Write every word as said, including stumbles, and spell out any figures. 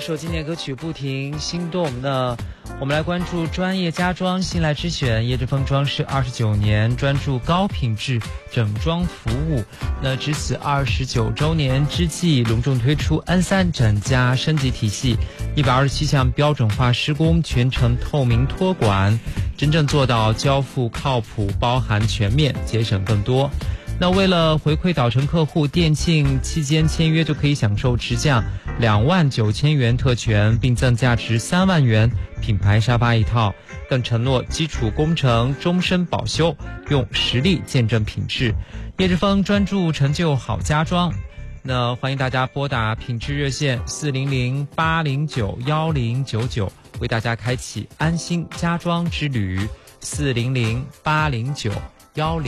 首经典歌曲不停心动。那我们来关注专业家装新来之选，叶之峰装饰二十九年，专注高品质整装服务。那值此二十九周年之际，隆重推出 N 三 展家升级体系，一百二十七项标准化施工，全程透明托管，真正做到交付靠谱、包含全面，节省更多。那为了回馈岛城客户，店庆期间签约就可以享受直降两万九千元特权，并赠价值三万元品牌沙发一套，更承诺基础工程终身保修，用实力见证品质。叶之峰专注成就好家装。那欢迎大家拨打品质热线四零零八零九幺零九九，为大家开启安心家装之旅。四零零八零九幺零。